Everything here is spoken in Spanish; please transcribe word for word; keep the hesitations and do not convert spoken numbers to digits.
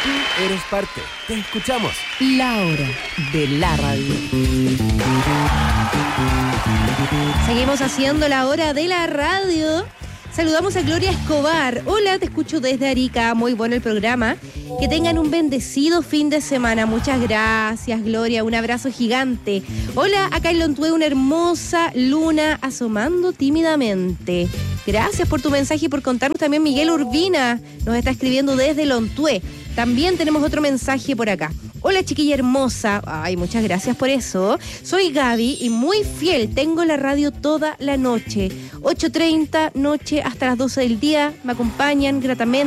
Tú eres parte. Te escuchamos. La hora de la radio. Seguimos haciendo la hora de la radio. Saludamos a Gloria Escobar. Hola, te escucho desde Arica. Muy bueno el programa. Que tengan un bendecido fin de semana. Muchas gracias, Gloria. Un abrazo gigante. Hola, acá en Lontué una hermosa luna asomando tímidamente. Gracias por tu mensaje y por contarnos también. Miguel Urbina nos está escribiendo desde Lontué. También tenemos otro mensaje por acá. Hola, chiquilla hermosa. Ay, muchas gracias por eso. Soy Gaby y muy fiel. Tengo la radio toda la noche. ocho treinta, noche hasta las doce del día. Me acompañan gratamente.